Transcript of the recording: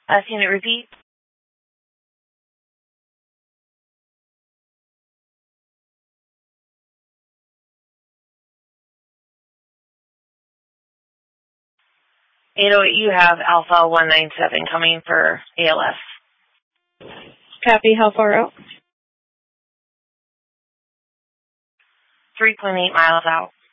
Unit repeat. You have Alpha 197 coming for ALS. Copy. How far out? 3.8 miles out.